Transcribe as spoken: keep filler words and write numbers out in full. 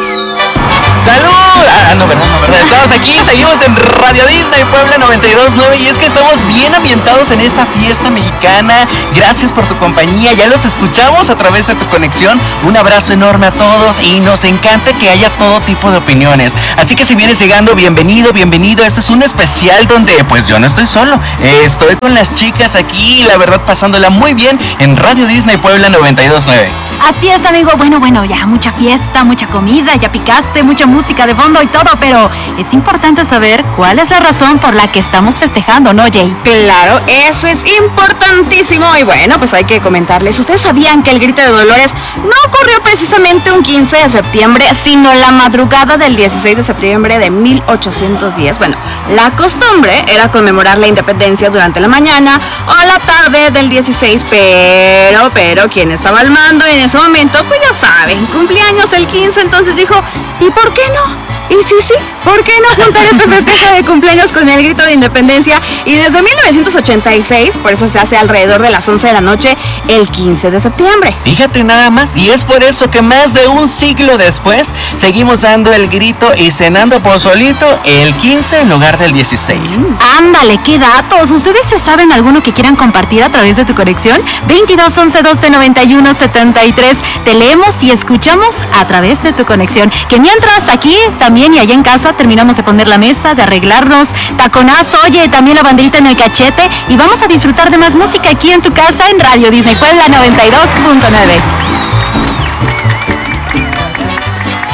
¡Salud! Ah, no, verdad, no, verdad. Estamos aquí, seguimos en Radio Disney Puebla noventa y dos punto nueve y es que estamos bien ambientados en esta fiesta mexicana. Gracias por tu compañía, ya los escuchamos a través de tu conexión. Un abrazo enorme a todos y nos encanta que haya todo tipo de opiniones. Así que si vienes llegando, bienvenido, bienvenido. Este es un especial donde pues yo no estoy solo. Eh, estoy con las chicas aquí, la verdad pasándola muy bien en Radio Disney Puebla noventa y dos punto nueve. Así es, amigo. Bueno, bueno, ya mucha fiesta, mucha comida, ya picaste, mucha música de fondo y todo, pero es importante saber cuál es la razón por la que estamos festejando, ¿no, Jay? Claro, eso es importantísimo y bueno, pues hay que comentarles. ¿Ustedes sabían que el Grito de Dolores no ocurrió precisamente un quince de septiembre, sino la madrugada del dieciséis de septiembre de mil ochocientos diez? Bueno, la costumbre era conmemorar la independencia durante la mañana o la tarde del dieciséis, pero, pero, ¿quién estaba al mando en ese momento? Pues ya saben, cumpleaños el quince, entonces dijo, ¿y por qué no? Y sí, sí, ¿por qué no juntar este festejo de cumpleaños con el grito de independencia? Y desde mil novecientos ochenta y seis, por eso se hace alrededor de las once de la noche, el quince de septiembre. Fíjate nada más, y es por eso que más de un siglo después, seguimos dando el grito y cenando pozolito el quince en lugar del dieciséis. Ándale, qué datos. ¿Ustedes se saben alguno que quieran compartir a través de tu conexión? veintidós, once, doce, noventa y uno, setenta y tres. Te leemos y escuchamos a través de tu conexión. Que mientras aquí también y allá en casa terminamos de poner la mesa, de arreglarnos, taconazo, oye, también la banderita en el cachete y vamos a disfrutar de más música aquí en tu casa en Radio Disney Puebla noventa y dos punto nueve.